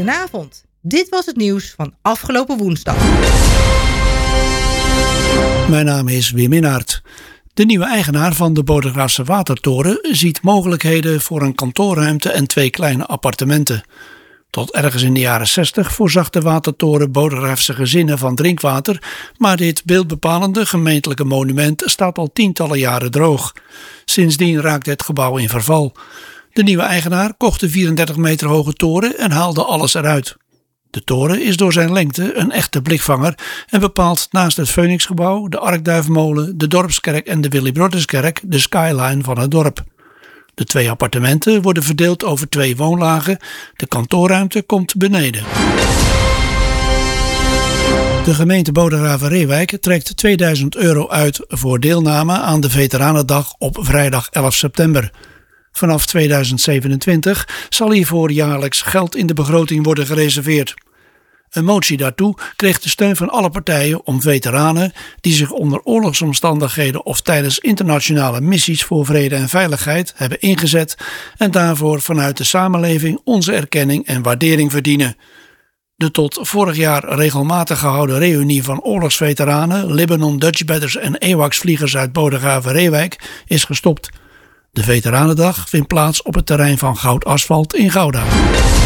Goedenavond. Dit was het nieuws van afgelopen woensdag. Mijn naam is Wim Innaert. De nieuwe eigenaar van de Bodegraafse Watertoren ziet mogelijkheden voor een kantoorruimte en 2 kleine appartementen. Tot ergens in de jaren 60 voorzag de Watertoren Bodegraafse gezinnen van drinkwater, maar dit beeldbepalende gemeentelijke monument staat al tientallen jaren droog. Sindsdien raakt het gebouw in verval. De nieuwe eigenaar kocht de 34 meter hoge toren en haalde alles eruit. De toren is door zijn lengte een echte blikvanger en bepaalt naast het Phoenixgebouw, de Arkduifmolen, de Dorpskerk en de Willibrorduskerk de skyline van het dorp. De 2 appartementen worden verdeeld over 2 woonlagen. De kantoorruimte komt beneden. De gemeente Bodegraven-Reeuwijk trekt €2000 uit voor deelname aan de Veteranendag op vrijdag 11 september. Vanaf 2027 zal hiervoor jaarlijks geld in de begroting worden gereserveerd. Een motie daartoe kreeg de steun van alle partijen om veteranen die zich onder oorlogsomstandigheden of tijdens internationale missies voor vrede en veiligheid hebben ingezet en daarvoor vanuit de samenleving onze erkenning en waardering verdienen. De tot vorig jaar regelmatig gehouden reunie van oorlogsveteranen, Lebanon Dutchbadders en AWACS-vliegers uit Bodegraven-Reeuwijk is gestopt. De Veteranendag vindt plaats op het terrein van Goud Asfalt in Gouda.